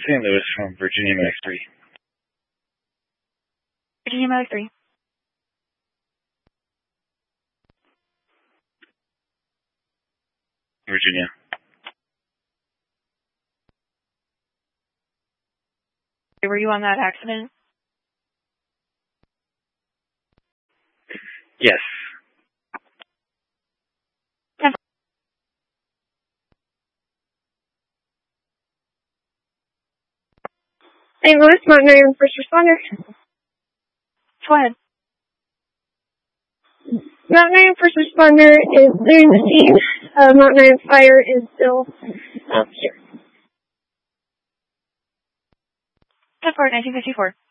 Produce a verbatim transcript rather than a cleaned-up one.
Saint Louis from Virginia Medic three. Virginia Medic three. Virginia. Were you on that accident? Yes. Saint Louis, Mountain Iron First Responder. Go ahead. Mountain Iron First Responder is leaving the scene. Uh, Mountain Iron Fire is still up here. ten four, nineteen fifty-four.